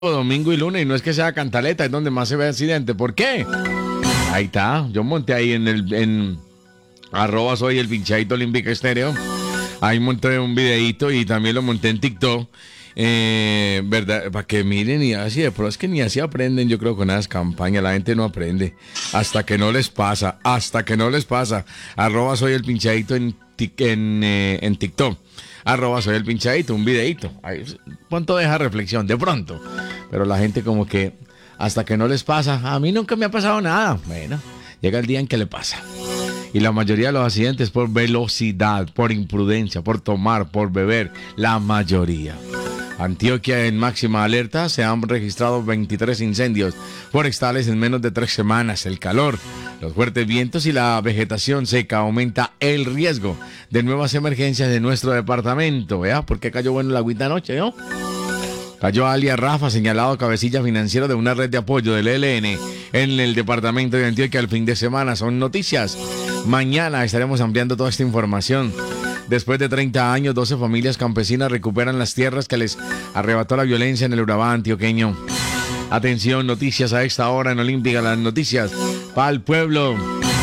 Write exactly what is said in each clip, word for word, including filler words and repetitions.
domingo y lunes, y no es que sea Cantaleta, es donde más se ve accidente. ¿Por qué? Ahí está, yo monté ahí en el en arroba soy el pinchadito olímpica estéreo. Ahí monté un videíto y también lo monté en TikTok. Eh, verdad, para que miren y así de pro, es que ni así aprenden, yo creo, con esas campañas. La gente no aprende hasta que no les pasa, hasta que no les pasa. Arroba soy el pinchadito en, en, eh, en TikTok. Arroba soy el pinchadito, un videíto. Ahí, ¿cuánto deja reflexión? De pronto. Pero la gente como que hasta que no les pasa. A mí nunca me ha pasado nada. Bueno, llega el día en que le pasa. Y la mayoría de los accidentes por velocidad, por imprudencia, por tomar, por beber. La mayoría. Antioquia en máxima alerta. Se han registrado veintitrés incendios forestales en menos de tres semanas. El calor, los fuertes vientos y la vegetación seca aumenta el riesgo de nuevas emergencias de nuestro departamento. ¿Vea? ¿Por qué cayó bueno la agüita anoche, no? Cayó alias Rafa, señalado cabecilla financiero de una red de apoyo del E L N en el departamento de Antioquia el fin de semana. Son noticias. Mañana estaremos ampliando toda esta información. Después de treinta años, doce familias campesinas recuperan las tierras que les arrebató la violencia en el Urabá antioqueño. Atención, noticias a esta hora en Olímpica, las noticias para el pueblo.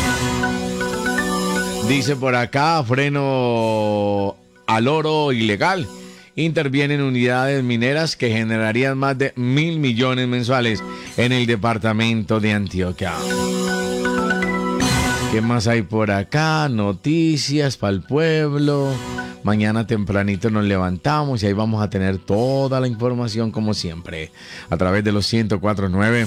Dice por acá, freno al oro ilegal. Intervienen unidades mineras que generarían más de mil millones mensuales en el departamento de Antioquia. ¿Qué más hay por acá? Noticias para el pueblo. Mañana tempranito nos levantamos y ahí vamos a tener toda la información como siempre a través de los ciento cuatro punto nueve.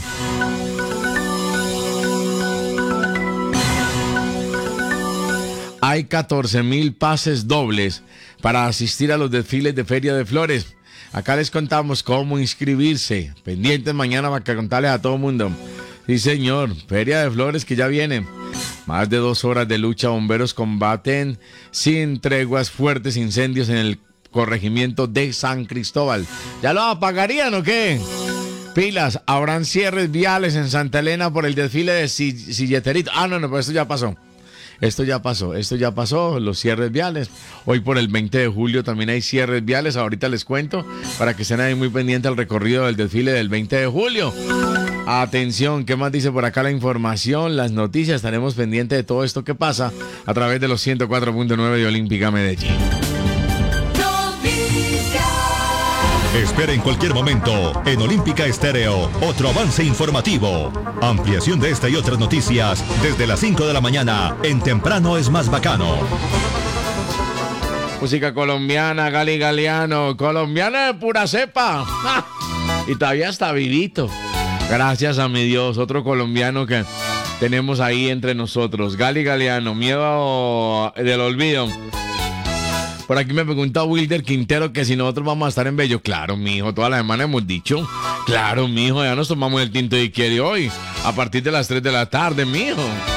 Hay catorce mil pases dobles para asistir a los desfiles de Feria de Flores. Acá les contamos cómo inscribirse. Pendientes mañana para que contarles a todo el mundo. Sí, señor, Feria de Flores que ya viene. Más de dos horas de lucha, bomberos combaten sin treguas fuertes incendios en el corregimiento de San Cristóbal. ¿Ya lo apagarían o qué? Pilas, habrán cierres viales en Santa Elena por el desfile de Silleterito. Ah, no, no, pues esto ya pasó. Esto ya pasó, esto ya pasó, los cierres viales. Hoy por el veinte de julio también hay cierres viales, ahorita les cuento, para que estén ahí muy pendientes al recorrido del desfile del veinte de julio. Atención, ¿qué más dice por acá la información? Las noticias, estaremos pendientes de todo esto que pasa a través de los ciento cuatro punto nueve de Olímpica Medellín. Espera en cualquier momento en Olímpica Estéreo otro avance informativo. Ampliación de esta y otras noticias desde las cinco de la mañana en Temprano es Más Bacano. Música colombiana, Gali Galeano, colombiana de pura cepa. ¡Ja! Y todavía está vivito. Gracias a mi Dios, otro colombiano que tenemos ahí entre nosotros. Gali Galeano, miedo del olvido. Por aquí me pregunta Wilder Quintero que si nosotros vamos a estar en Bello. Claro, mijo, toda la semana hemos dicho. Claro, mijo, ya nos tomamos el tinto de Iqueri hoy, a partir de las tres de la tarde, mijo.